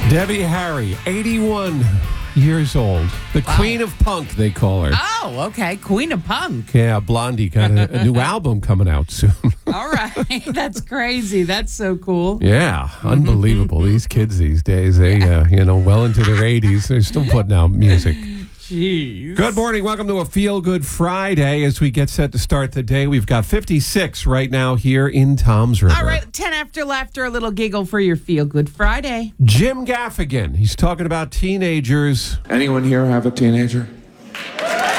Debbie Harry, 81 years old. The Queen of Punk, they call her. Oh, okay. Queen of Punk. Yeah, Blondie got a new album coming out soon. All right. That's crazy. That's so cool. Yeah, unbelievable. These kids these days, they, well into their 80s, they're still putting out music. Jeez. Good morning. Welcome to a Feel Good Friday. As we get set to start the day, we've got 56 right now here in Toms River. All right. 10 after laughter, a little giggle for your Feel Good Friday. Jim Gaffigan, he's talking about teenagers. Anyone here have a teenager?